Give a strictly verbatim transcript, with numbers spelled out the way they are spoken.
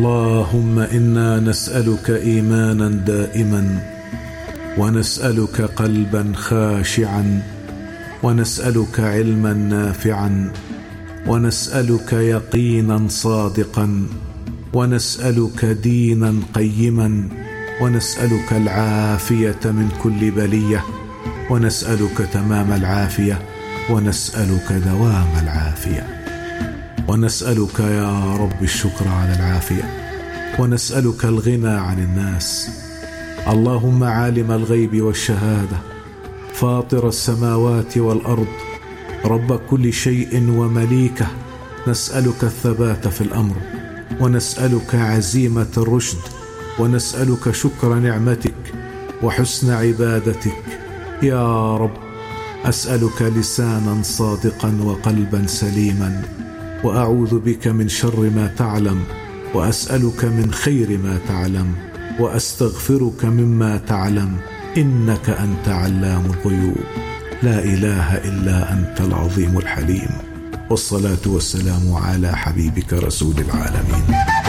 اللهم إنا نسألك إيمانا دائما، ونسألك قلبا خاشعا، ونسألك علما نافعا، ونسألك يقينا صادقا، ونسألك دينا قيما، ونسألك العافية من كل بلية، ونسألك تمام العافية، ونسألك دوام العافية، ونسألك يا رب الشكر على العافية، ونسألك الغنى عن الناس. اللهم عالم الغيب والشهادة، فاطر السماوات والأرض، رب كل شيء ومليكه، نسألك الثبات في الأمر، ونسألك عزيمة الرشد، ونسألك شكر نعمتك وحسن عبادتك يا رب. أسألك لسانا صادقا وقلبا سليما، وأعوذ بك من شر ما تعلم، وأسألك من خير ما تعلم، وأستغفرك مما تعلم، إنك أنت علام الغيوب، لا إله إلا أنت العظيم الحليم. والصلاة والسلام على حبيبك رسول العالمين.